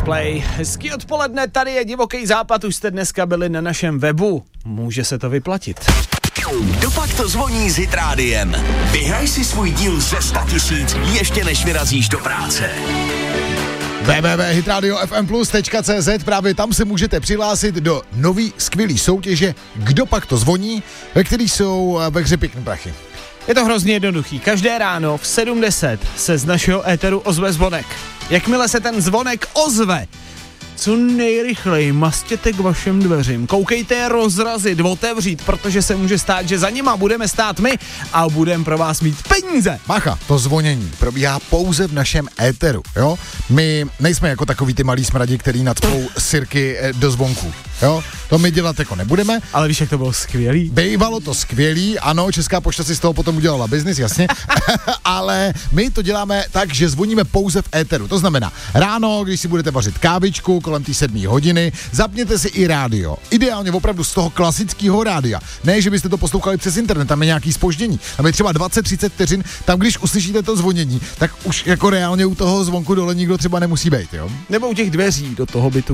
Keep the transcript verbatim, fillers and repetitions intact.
Play. Hezký odpoledne, tady je Divoký západ, už jste dneska byli na našem webu. Může se to vyplatit. Kdopak to zvoní s Hit Rádiem. Vyhraj si svůj díl ze sto tisíc ještě než vyrazíš do práce. w w w tečka hitradio f m plus tečka c z, právě tam se můžete přihlásit do nový skvělý soutěže Kdopak to zvoní, ve který jsou ve hře pěkný prachy. Je to hrozně jednoduchý. Každé ráno v sedm deset se z našeho éteru ozve zvonek. Jakmile se ten zvonek ozve, co nejrychleji mastěte k vašim dveřím. Koukejte je rozrazit, otevřít, protože se může stát, že za nima budeme stát my a budeme pro vás mít peníze. Bacha, to zvonění probíhá pouze v našem éteru, jo? My nejsme jako takový ty malí smradi, který nadpou sirky do zvonku, jo? To my dělat jako nebudeme. Ale víš, jak to bylo skvělý? Bývalo to skvělý, ano, Česká pošta si z toho potom udělala biznis, jasně, ale my to děláme tak, že zvoníme pouze v éteru. To znamená, ráno, když si budete vařit kávičku kolem té sedmé hodiny, zapněte si i rádio. Ideálně opravdu z toho klasického rádia. Ne, že byste to poslouchali přes internet, tam je nějaký zpoždění. Tam je třeba dvacet třicet vteřin, tam když uslyšíte to zvonění, tak už jako reálně u toho zvonku dole nikdo třeba nemusí být, jo? Nebo u těch dveří do toho bytu.